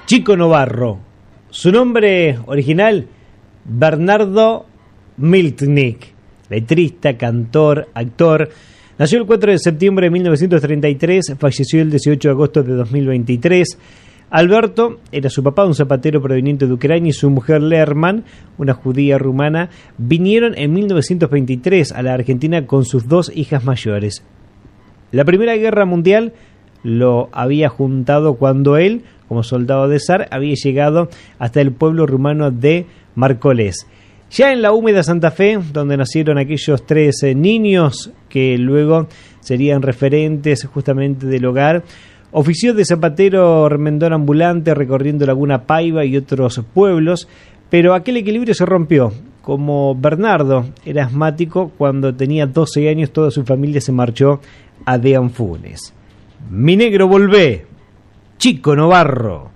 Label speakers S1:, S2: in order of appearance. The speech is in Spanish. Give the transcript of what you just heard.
S1: Chico Novarro. Su nombre original, Bernardo Miltnik, letrista, cantor, actor. Nació el 4 de septiembre de 1933, falleció el 18 de agosto de 2023. Alberto era su papá, un zapatero proveniente de Ucrania, y su mujer Lerman, una judía rumana, vinieron en 1923 a la Argentina con sus dos hijas mayores. La Primera Guerra Mundial lo había juntado cuando él, como soldado de zar, había llegado hasta el pueblo rumano de Márcoles. Ya en la húmeda Santa Fe, donde nacieron aquellos tres niños que luego serían referentes justamente del hogar, ofició de zapatero remendón ambulante recorriendo Laguna Paiva y otros pueblos, pero aquel equilibrio se rompió. Como Bernardo era asmático, cuando tenía 12 años toda su familia se marchó a Deanfunes. Mi negro volvé, Chico Novarro.